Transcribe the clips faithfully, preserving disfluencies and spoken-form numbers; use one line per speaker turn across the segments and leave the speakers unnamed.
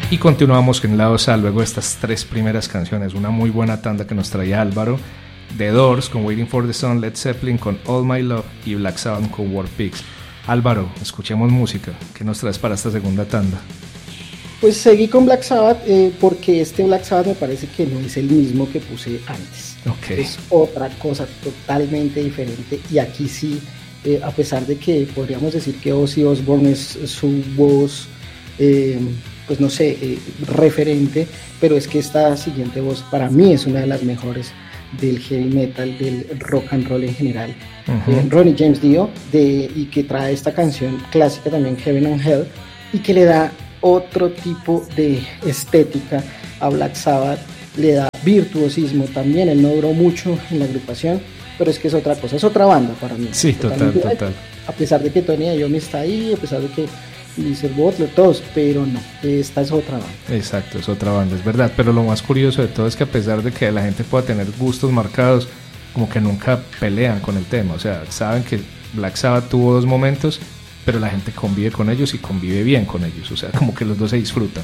Y continuamos en lados A luego de estas tres primeras canciones, una muy buena tanda que nos traía Álvaro. The Doors con Waiting for the Sun, Led Zeppelin con All My Love y Black Sabbath con War Pigs. Álvaro, escuchemos música. ¿Qué nos traes para esta segunda tanda?
Pues seguí con Black Sabbath eh, porque este Black Sabbath me parece que no es el mismo que puse antes.
Okay.
Es otra cosa totalmente diferente y aquí sí, eh, a pesar de que podríamos decir que Ozzy Osbourne es su voz, eh, pues no sé, eh, referente, pero es que esta siguiente voz para mí es una de las mejores del heavy metal, del rock and roll en general. Uh-huh. eh, Ronnie James Dio, de, y que trae esta canción clásica también, Heaven and Hell, y que le da otro tipo de estética a Black Sabbath, le da virtuosismo también. Él no duró mucho en la agrupación, pero es que es otra cosa, es otra banda para mí.
Sí, total, total.
A pesar de que Tony Iommi está ahí, a pesar de que Lizzie Butler, todos, pero no, esta es otra banda.
Exacto, es otra banda, es verdad, pero lo más curioso de todo es que a pesar de que la gente pueda tener gustos marcados, como que nunca pelean con el tema, o sea, saben que Black Sabbath tuvo dos momentos, pero la gente convive con ellos y convive bien con ellos, o sea, como que los dos se disfrutan.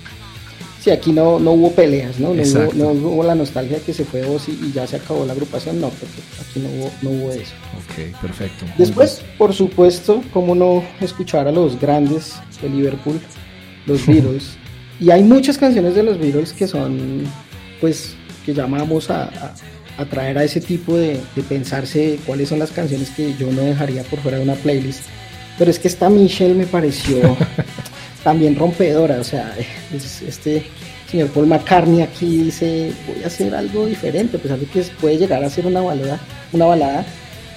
Sí, aquí no, no hubo peleas, ¿no? No hubo, no hubo la nostalgia que se fue Ozzy y ya se acabó la agrupación, no, porque aquí no hubo, no hubo eso.
Ok, perfecto.
Después, por supuesto, cómo no escuchar a los grandes de Liverpool, los Beatles, y hay muchas canciones de los Beatles que son, pues, que llamamos a, a, a traer a ese tipo de, de pensarse cuáles son las canciones que yo no dejaría por fuera de una playlist, pero es que esta Michelle me pareció también rompedora, o sea, es, este señor Paul McCartney aquí dice, voy a hacer algo diferente, a pesar de que puede llegar a ser una balada, una balada,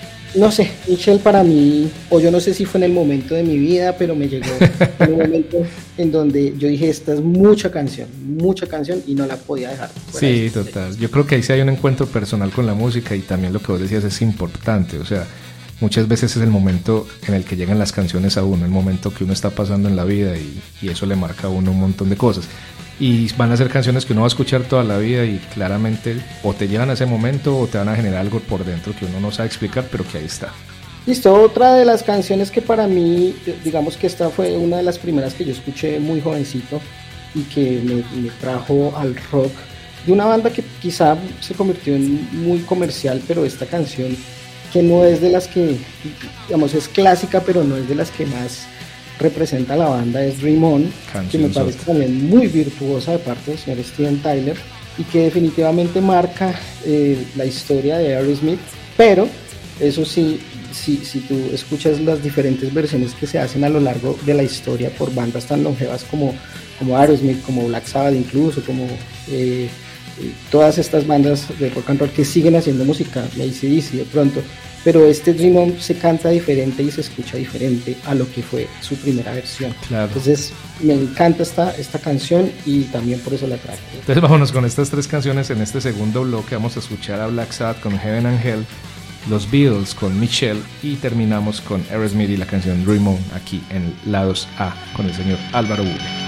no sé, Michelle para mí, o yo no sé si fue en el momento de mi vida, pero me llegó en un momento en donde yo dije, esta es mucha canción, mucha canción y no la podía dejar.
Sí, total, yo creo que ahí sí hay un encuentro personal con la música y también lo que vos decías es importante, o sea, muchas veces es el momento en el que llegan las canciones a uno, el momento que uno está pasando en la vida y, y eso le marca a uno un montón de cosas. Y van a ser canciones que uno va a escuchar toda la vida y claramente o te llevan a ese momento o te van a generar algo por dentro que uno no sabe explicar, pero que ahí está.
Listo, otra de las canciones que para mí, digamos que esta fue una de las primeras que yo escuché muy jovencito y que me, me trajo al rock, de una banda que quizá se convirtió en muy comercial, pero esta canción que no es de las que, digamos, es clásica, pero no es de las que más representa a la banda, es Dream On, que me parece también muy virtuosa de parte del señor Steven Tyler y que definitivamente marca eh, la historia de Aerosmith, pero eso sí, si, si tú escuchas las diferentes versiones que se hacen a lo largo de la historia por bandas tan longevas como, como Aerosmith, como Black Sabbath incluso, como eh, todas estas bandas de rock and roll que siguen haciendo música, A C D C de pronto, pero este Dream On se canta diferente y se escucha diferente a lo que fue su primera versión.
Claro.
Entonces me encanta esta, esta canción y también por eso la traje.
Entonces vámonos con estas tres canciones en este segundo bloque. Vamos a escuchar a Black Sabbath con Heaven and Hell, los Beatles con Michelle y terminamos con Aerosmith y la canción Dream On aquí en Lados A con el señor Álvaro Bulla.